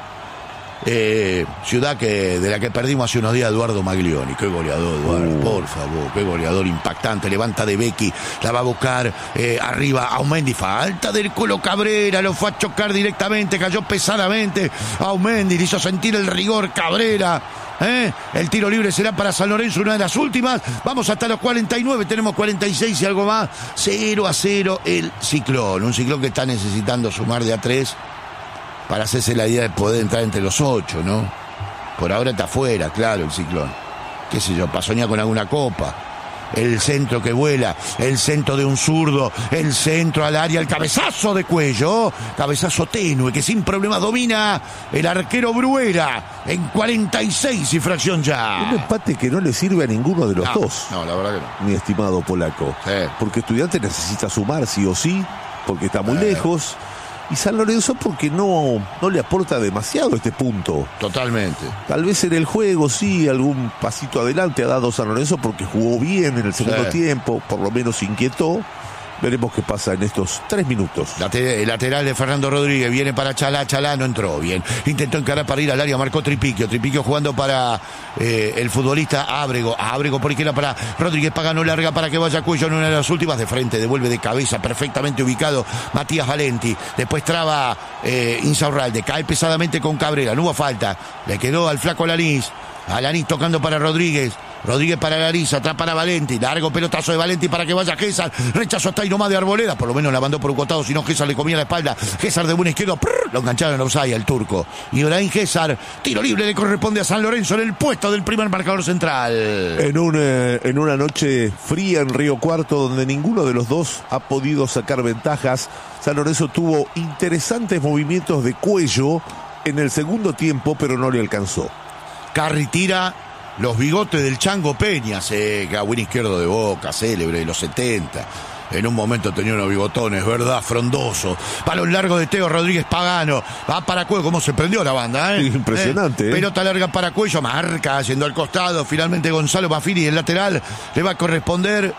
ciudad de la que perdimos hace unos días Eduardo Maglioni. Qué goleador, Eduardo, por favor, qué goleador impactante. Levanta de Becky, la va a buscar arriba Aumendi, falta del Colo Cabrera, lo fue a chocar directamente, cayó pesadamente Aumendi, le hizo sentir el rigor Cabrera. El tiro libre será para San Lorenzo, una de las últimas. Vamos hasta los 49, tenemos 46 y algo más. 0-0 el Ciclón, un Ciclón que está necesitando sumar de a 3 para hacerse la idea de poder entrar entre los 8, ¿no? Por ahora está afuera, claro, el Ciclón. Qué sé yo, pasoña con alguna copa. El centro que vuela, el centro de un zurdo, el centro al área, el cabezazo de Cuello, cabezazo tenue que sin problema domina el arquero Bruera en 46 y fracción ya. Un empate que no le sirve a ninguno de los dos. No, la verdad que no. Mi estimado Polaco. Sí. Porque Estudiantes necesita sumar sí o sí, porque está muy lejos. Y San Lorenzo porque no le aporta demasiado este punto. Totalmente. Tal vez en el juego sí, algún pasito adelante ha dado San Lorenzo porque jugó bien en el segundo tiempo, por lo menos inquietó. Veremos qué pasa en estos 3 minutos. El lateral de Fernando Rodríguez viene para Chalá, no entró bien. Intentó encarar para ir al área, marcó Tripiquio jugando para el futbolista Ábrego por izquierda para Rodríguez, Pagano larga para que vaya Cuello en una de las últimas, de frente, devuelve de cabeza, perfectamente ubicado Matías Valenti. Después traba Insaurralde, cae pesadamente con Cabrera, no hubo falta, le quedó al flaco Lanís tocando para Rodríguez para Lariz, atrás para Valenti, largo pelotazo de Valenti para que vaya Gésar, rechazo hasta ahí nomás de Arboleda, por lo menos la mandó por un costado, si no Gésar le comía la espalda, Gésar de buen izquierdo, lo engancharon en offside al turco, y Ibrahim Gésar, tiro libre le corresponde a San Lorenzo en el puesto del primer marcador central. En una noche fría en Río Cuarto, donde ninguno de los dos ha podido sacar ventajas, San Lorenzo tuvo interesantes movimientos de Cuello en el segundo tiempo, pero no le alcanzó. Carri tira los bigotes del Chango Peña, Gabín izquierdo de Boca, célebre de los 70. En un momento tenía unos bigotones, ¿verdad? Frondoso. Balón largo de Teo Rodríguez Pagano. Va para Cuello. ¿Cómo se prendió la banda, Impresionante, Pelota larga para Cuello. Marca, yendo al costado. Finalmente Gonzalo Mafini, el lateral, le va a corresponder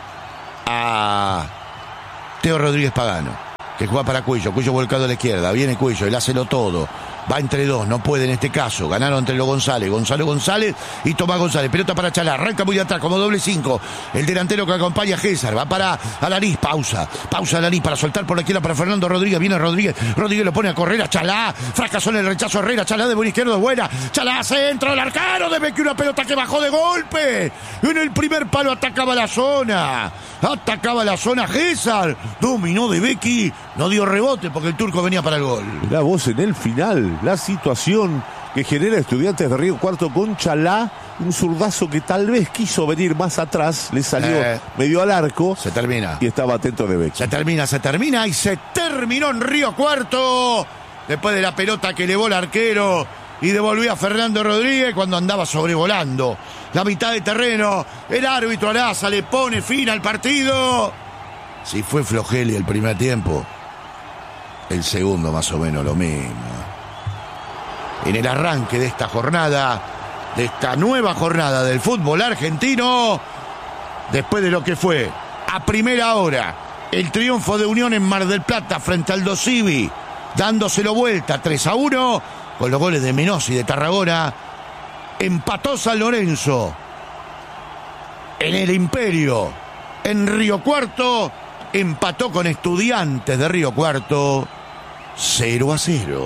a Teo Rodríguez Pagano, que juega para Cuello. Cuello volcado a la izquierda. Viene Cuello, él hacelo todo. Va entre dos, no puede en este caso. Ganaron entre los González. González y Tomás González. Pelota para Chalá. Arranca muy atrás como doble 5. El delantero que acompaña a César. Va para Alanís. Pausa Alanís para soltar por la izquierda para Fernando Rodríguez. Viene Rodríguez. Rodríguez lo pone a correr a Chalá. Fracasó en el rechazo Herrera. Chalá de buen izquierdo es buena. Chalá centro del arcano de Becky. Una pelota que bajó de golpe. En el primer palo atacaba la zona. César. Dominó de Becky. No dio rebote porque el turco venía para el gol. Mirá vos en el final. La situación que genera Estudiantes de Río Cuarto con Chalá, un zurdazo que tal vez quiso venir más atrás, le salió medio al arco. Se termina. Y estaba atento de Becky. Se termina y se terminó en Río Cuarto. Después de la pelota que elevó el arquero y devolvió a Fernando Rodríguez cuando andaba sobrevolando la mitad de terreno. El árbitro Araza le pone fin al partido. Si fue Flogeli el primer tiempo, el segundo más o menos lo mismo. En el arranque de esta jornada, de esta nueva jornada del fútbol argentino, después de lo que fue a primera hora el triunfo de Unión en Mar del Plata frente al Dosivi, dándoselo vuelta 3-1 con los goles de Menossi de Tarragona, empató San Lorenzo en el Imperio, en Río Cuarto, empató con Estudiantes de Río Cuarto 0-0.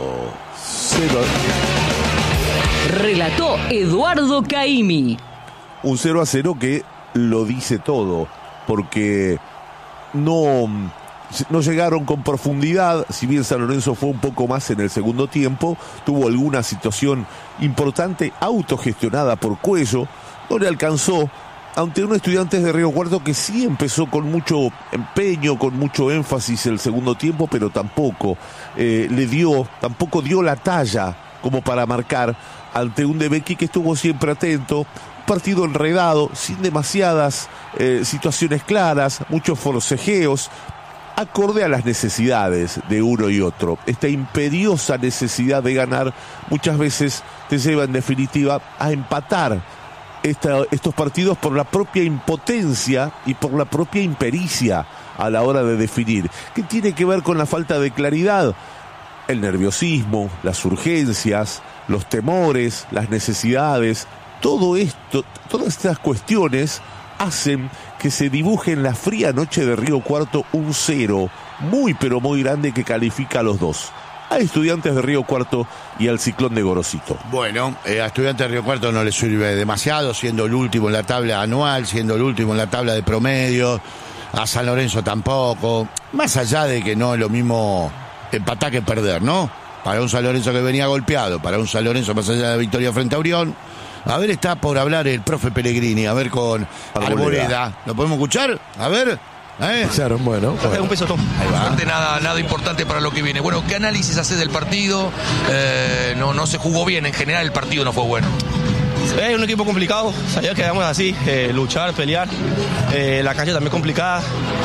Relató Eduardo Caimi. Un 0-0 que lo dice todo, porque no llegaron con profundidad. Si bien San Lorenzo fue un poco más en el segundo tiempo, tuvo alguna situación importante autogestionada por Cuello, no le alcanzó ante un Estudiantes de Río Cuarto que sí empezó con mucho empeño, con mucho énfasis el segundo tiempo, pero tampoco tampoco dio la talla como para marcar ante un De Becky que estuvo siempre atento. Partido enredado, sin demasiadas situaciones claras, muchos forcejeos, acorde a las necesidades de uno y otro. Esta imperiosa necesidad de ganar muchas veces te lleva en definitiva a empatar estos partidos por la propia impotencia y por la propia impericia a la hora de definir. ¿Qué tiene que ver con la falta de claridad? El nerviosismo, las urgencias, los temores, las necesidades, todo esto, todas estas cuestiones hacen que se dibuje en la fría noche de Río Cuarto un 0 muy pero muy grande que califica a los dos, a Estudiantes de Río Cuarto y al Ciclón de Gorosito. Bueno, a Estudiantes de Río Cuarto no le sirve demasiado, siendo el último en la tabla anual, siendo el último en la tabla de promedio. A San Lorenzo tampoco, más allá de que no es lo mismo empatar que perder, ¿no? Para un San Lorenzo que venía golpeado, para un San Lorenzo más allá de la victoria frente a Orión. A ver, está por hablar el profe Pellegrini, a ver con Arboleda. ¿Lo podemos escuchar? A ver. Bueno. Un peso, Tom. Bastante nada importante para lo que viene. Bueno, ¿qué análisis haces del partido? No se jugó bien, en general el partido no fue bueno. Es un equipo complicado, sabía que íbamos así, luchar, pelear. La cancha también complicada.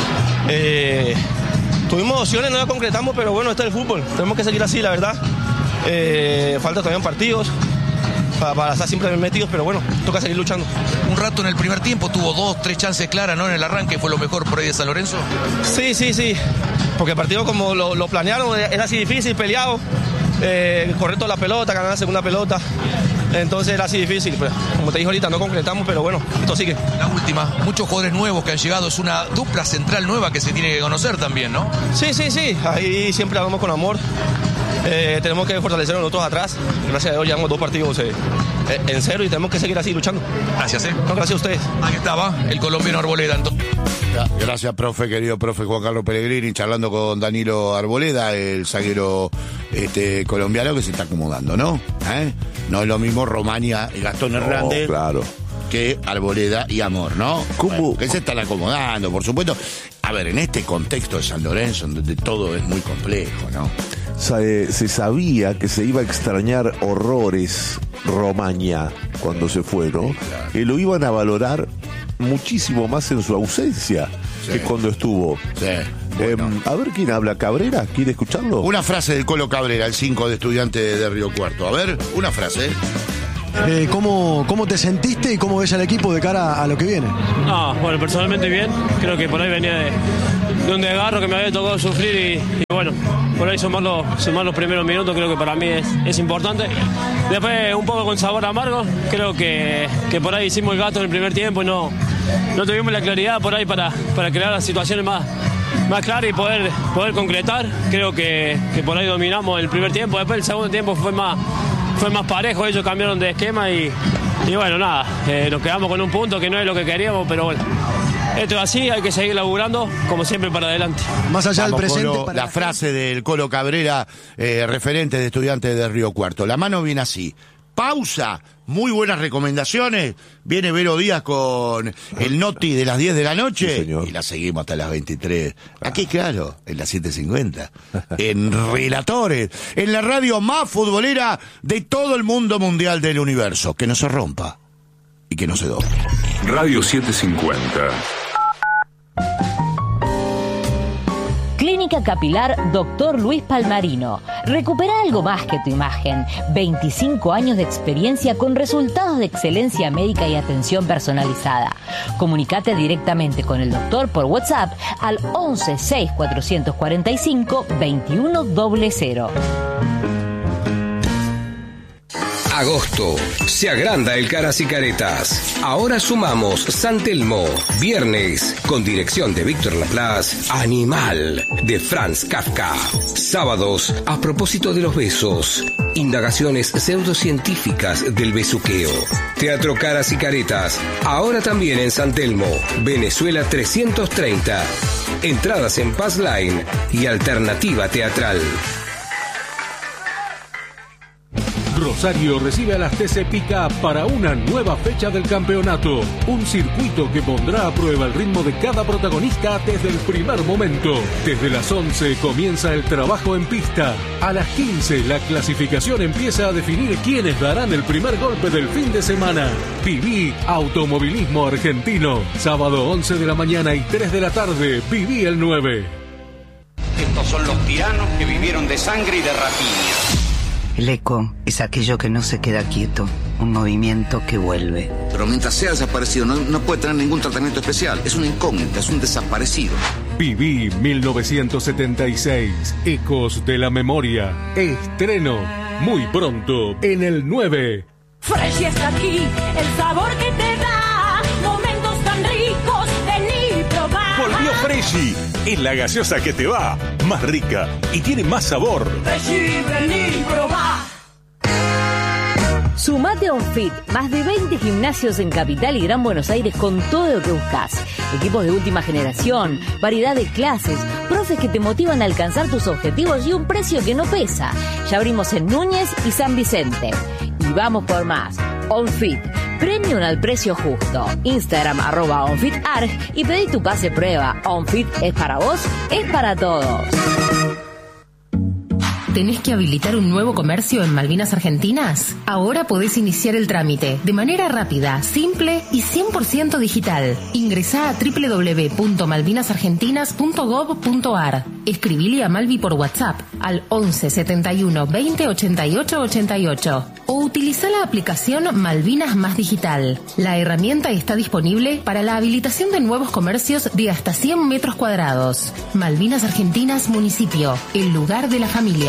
Tuvimos opciones, no las concretamos, pero bueno, este es el fútbol. Tenemos que seguir así, la verdad. Falta todavía partidos para estar siempre metidos, pero bueno, toca seguir luchando. Un rato en el primer tiempo tuvo 2-3 chances claras, ¿no? En el arranque fue lo mejor por ahí de San Lorenzo. Sí, porque el partido como lo planearon era así difícil, peleado, correr toda la pelota, ganar la segunda pelota, entonces era así difícil, pero como te dije ahorita no concretamos, pero bueno, esto sigue. La última, muchos jugadores nuevos que han llegado, es una dupla central nueva que se tiene que conocer también, ¿no? Sí, ahí siempre hablamos con amor. Tenemos que fortalecernos nosotros atrás. Gracias a Dios llevamos 2 partidos en 0 y tenemos que seguir así luchando. Gracias, No, gracias a ustedes. Ahí estaba el colombiano Arboleda. Gracias, profe, querido profe Juan Carlos Pellegrini, charlando con Danilo Arboleda, el zaguero colombiano que se está acomodando, ¿no? No es lo mismo Romania y Gastón Hernández. Claro. Que Arboleda y Amor, ¿no? ¿Cómo? Bueno, que se están acomodando, por supuesto. A ver, en este contexto de San Lorenzo, donde todo es muy complejo, ¿no? Se sabía que se iba a extrañar horrores Romaña cuando se fue, ¿no? Lo iban a valorar muchísimo más en su ausencia que cuando estuvo. Sí. Bueno. A ver quién habla, Cabrera, ¿quiere escucharlo? Una frase del Colo Cabrera, el 5 de Estudiantes de Río Cuarto. A ver, una frase. ¿Cómo te sentiste y cómo ves al equipo de cara a lo que viene? Bueno, personalmente bien. Creo que por ahí venía de un desgarro que me había tocado sufrir y bueno, por ahí sumar los primeros minutos creo que para mí es importante. Después un poco con sabor amargo, creo que por ahí hicimos el gasto en el primer tiempo y no tuvimos la claridad por ahí para crear las situaciones más claras y poder concretar. Creo que por ahí dominamos el primer tiempo. Después el segundo tiempo fue más parejo, ellos cambiaron de esquema y bueno, nada, nos quedamos con un punto que no es lo que queríamos, pero bueno, esto es así, hay que seguir laburando como siempre para adelante. Más allá del presente... Colo, la frase del Colo Cabrera, referente de Estudiantes de Río Cuarto. La mano viene así. Pausa, muy buenas recomendaciones. Viene Vero Díaz con el Noti de las 10 de la noche. Sí, y la seguimos hasta las 23. Aquí, claro, en las 7:50. En Relatores, en la radio más futbolera de todo el mundo mundial del universo. Que no se rompa y que no se doble. Radio 750. Clínica Capilar Dr. Luis Palmarino. Recupera algo más que tu imagen. 25 años de experiencia con resultados de excelencia médica y atención personalizada. Comunicate directamente con el doctor por WhatsApp al 11 6 445 2100. Agosto. Se agranda el Caras y Caretas. Ahora sumamos San Telmo. Viernes, con dirección de Víctor Laplace, Animal, de Franz Kafka. Sábados, a propósito de los besos. Indagaciones pseudocientíficas del besuqueo. Teatro Caras y Caretas. Ahora también en San Telmo, Venezuela 330. Entradas en Pass Line y Alternativa Teatral. Rosario recibe a las TC Pica para una nueva fecha del campeonato. Un circuito que pondrá a prueba el ritmo de cada protagonista desde el primer momento. Desde las 11 comienza el trabajo en pista. A las 15 la clasificación empieza a definir quiénes darán el primer golpe del fin de semana. Viví Automovilismo Argentino. Sábado 11 de la mañana y 3 de la tarde. Viví el 9. Estos son los tiranos que vivieron de sangre y de rapiña. El eco es aquello que no se queda quieto, un movimiento que vuelve. Pero mientras sea desaparecido no puede tener ningún tratamiento especial. Es una incógnita, es un desaparecido. Viví 1976, Ecos de la Memoria. Estreno muy pronto en el 9. Fresh está aquí, el sabor que te da momentos tan ricos, vení probar. Volvió Freshy, es la gaseosa que te va, más rica y tiene más sabor. Freshy, vení probar. Sumate a OnFit, más de 20 gimnasios en Capital y Gran Buenos Aires con todo lo que buscas. Equipos de última generación, variedad de clases, profes que te motivan a alcanzar tus objetivos y un precio que no pesa. Ya abrimos en Núñez y San Vicente. Y vamos por más. OnFit, premium al precio justo. Instagram @OnFitArg y pedí tu pase prueba. OnFit es para vos, es para todos. ¿Tenés que habilitar un nuevo comercio en Malvinas Argentinas? Ahora podés iniciar el trámite de manera rápida, simple y 100% digital. Ingresá a www.malvinasargentinas.gov.ar. Escribile a Malvi por WhatsApp al 11 71 20 88 88 o utiliza la aplicación Malvinas Más Digital. La herramienta está disponible para la habilitación de nuevos comercios de hasta 100 metros cuadrados. Malvinas Argentinas Municipio, el lugar de la familia.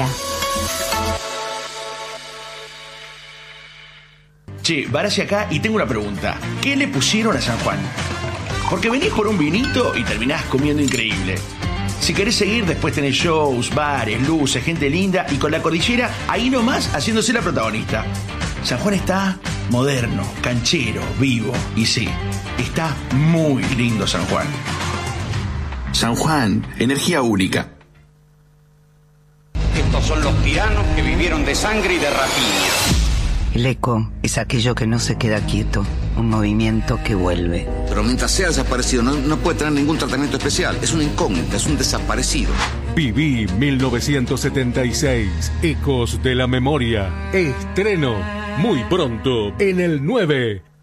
Che, Barassi acá y tengo una pregunta. ¿Qué le pusieron a San Juan? Porque venís por un vinito y terminás comiendo increíble. Si querés seguir, después tenés shows, bares, luces, gente linda y con la cordillera ahí nomás haciéndose la protagonista. San Juan está moderno, canchero, vivo y sí, está muy lindo San Juan. San Juan, energía única. Estos son los tiranos que vivieron de sangre y de rapiña. El eco es aquello que no se queda quieto, un movimiento que vuelve. Pero mientras sea desaparecido no puede tener ningún tratamiento especial. Es una incógnita, es un desaparecido. Viví 1976, Ecos de la Memoria. Estreno Muy pronto, en el 9.